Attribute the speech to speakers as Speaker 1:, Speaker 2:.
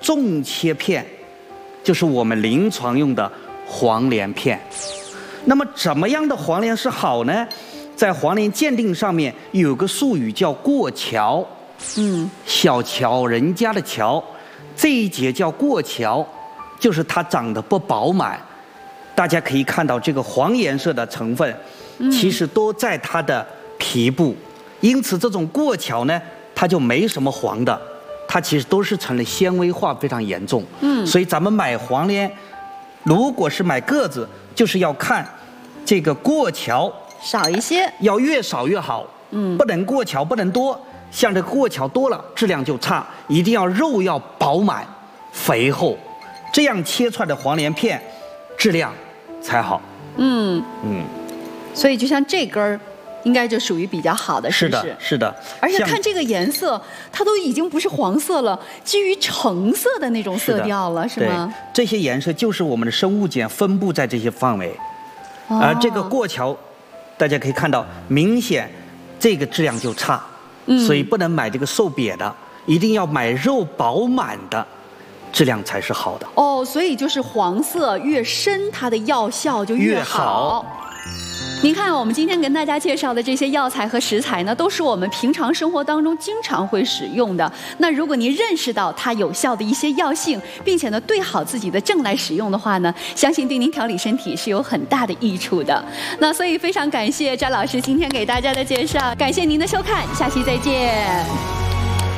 Speaker 1: 重切片，就是我们临床用的黄连片。那么怎么样的黄连是好呢？在黄连鉴定上面有个术语叫过桥，小乔人家的乔，这一节叫过桥，就是它长得不饱满。大家可以看到这个黄颜色的成分，其实都在它的皮部，因此这种过桥呢，它就没什么黄的，它其实都是成了纤维化非常严重。所以咱们买黄连，如果是买个子，就是要看这个过桥
Speaker 2: 少一些，
Speaker 1: 要越少越好。不能过桥，不能多。像这个过桥多了，质量就差。一定要肉要饱满、肥厚，这样切出来的黄连片质量才好。
Speaker 2: 所以就像这根儿，应该就属于比较好的，是不是？
Speaker 1: 是的。
Speaker 2: 而且看这个颜色，它都已经不是黄色了，基于橙色的那种色调了，是吗？
Speaker 1: 对，这些颜色就是我们的生物碱分布在这些范围。而这个过桥，大家可以看到，明显这个质量就差，所以不能买这个瘦瘪的，一定要买肉饱满的，质量才是好的。
Speaker 2: 所以就是黄色越深，它的药效就越好。您看，我们今天跟大家介绍的这些药材和食材呢，都是我们平常生活当中经常会使用的。那如果您认识到它有效的一些药性，并且呢对好自己的症来使用的话呢，相信对您调理身体是有很大的益处的。那所以非常感谢詹老师今天给大家的介绍，感谢您的收看，下期再见。